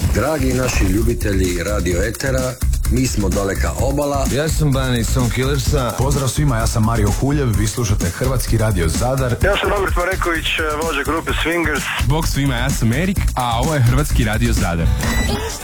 Dragi naši ljubitelji radio etera, mi smo Daleka obala. Ja sam Bani Stone Killersa. Pozdrav svima, ja sam Mario Huljev, vi slušate Hrvatski radio Zadar. Ja sam Robert Mareković, vođa grupe Swingers. Bog svima, ja sam Erik, a ovo je Hrvatski radio Zadar.